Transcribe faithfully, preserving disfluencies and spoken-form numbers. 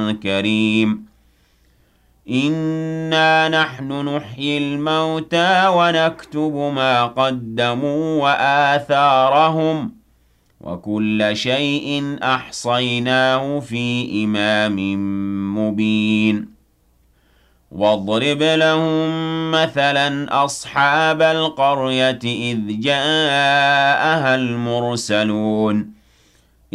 كريم إنا نحن نحيي الموتى ونكتب ما قدموا وآثارهم وكل شيء أحصيناه في إمام مبين واضرب لهم مثلا أصحاب القرية إذ جاءها المرسلون